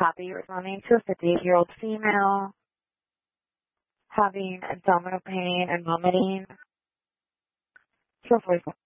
copy responding to a 58-year-old female having abdominal pain and vomiting. So forth.